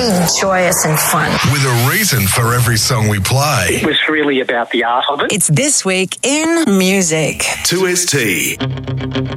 very joyous and fun. With a reason for every song we play. It was really about the art of it. It's This Week in Music. 2ST.